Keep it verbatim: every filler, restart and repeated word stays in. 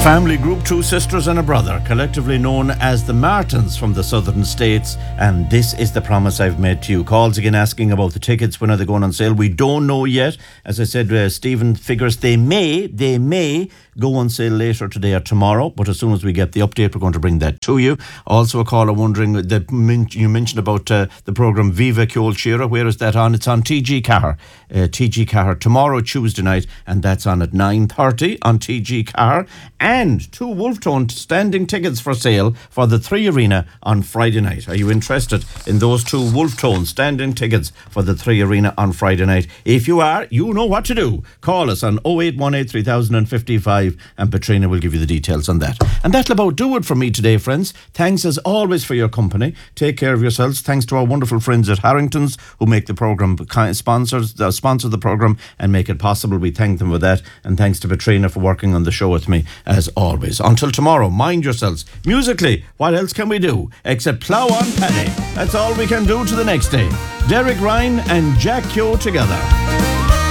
Family group, two sisters and a brother, collectively known as the Martins from the southern states, and this is the promise I've made to you. Calls again asking about the tickets, when are they going on sale? We don't know yet. As I said, uh, Stephen figures they may, they may go on sale later today or tomorrow, but as soon as we get the update, we're going to bring that to you. Also, a caller wondering, that you mentioned about uh, the programme Viva Ceol Shira. Where is that on? It's on T G Car. Uh, T G Car tomorrow, Tuesday night, and that's on at nine thirty on T G Car. And two Wolftones standing tickets for sale for the Three Arena on Friday night. Are you interested in those two Wolftones standing tickets for the Three Arena on Friday night? If you are, you know what to do. Call us on oh eight one eight, three thousand fifty-five and Patrina will give you the details on that. And that'll about do it for me today, friends. Thanks as always for your company. Take care of yourselves. Thanks to our wonderful friends at Harrington's who make the programme, sponsors, uh, sponsor the programme and make it possible. We thank them for that. And thanks to Patrina for working on the show with me as always. Until tomorrow, mind yourselves. Musically, what else can we do except plough on Paddy? That's all we can do to the next day. Derek Ryan and Jack Keogh together.